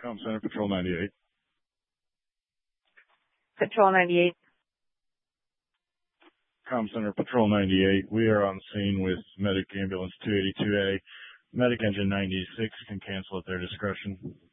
Com Center, Patrol 98. Patrol 98. Com Center, Patrol 98. We are on scene with Medic Ambulance 282A. Medic Engine 96 can cancel at their discretion.